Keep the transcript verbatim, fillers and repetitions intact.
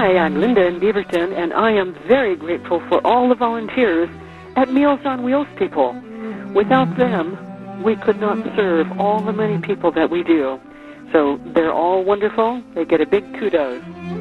Hi, I'm Linda in Beaverton, and I am very grateful for all the volunteers at Meals on Wheels people. Without them, we could not serve all the many people that we do. So they're all wonderful. They get a big kudos.